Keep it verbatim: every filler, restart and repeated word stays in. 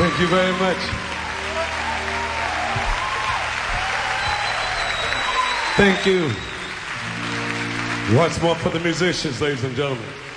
Thank you very much. Thank you. Once more for the musicians, ladies and gentlemen.